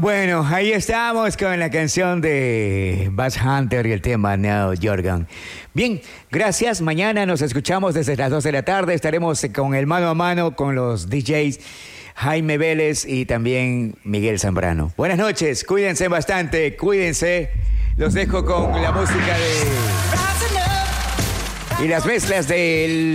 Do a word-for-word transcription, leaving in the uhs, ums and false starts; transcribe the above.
Bueno, ahí estamos con la canción de Bass Hunter y el tema Now Jordan. Bien, gracias. Mañana nos escuchamos desde las dos de la tarde. Estaremos con el mano a mano con los D Js Jaime Vélez y también Miguel Zambrano. Buenas noches, cuídense bastante, cuídense. Los dejo con la música de... y las mezclas del...